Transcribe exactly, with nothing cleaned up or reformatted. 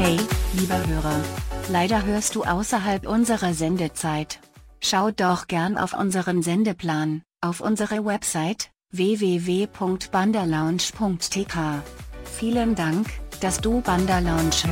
Hey, lieber Hörer. Leider hörst du außerhalb unserer Sendezeit. Schau doch gern auf unseren Sendeplan, auf unsere Website, w w w punkt bandalounge punkt t k. Vielen Dank, dass du Bandalounge hörst.